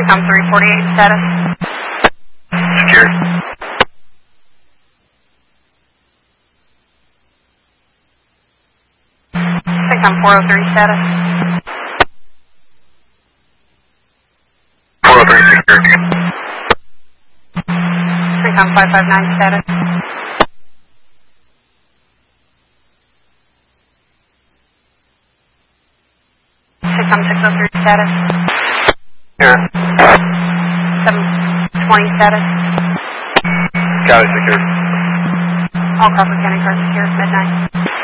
Income 348 status. Secure. Income 403 status. 403 secure. Income 559 status. Income 603 status. Secure. 720 status. Got it, secure. All Crawford County cars secure, midnight.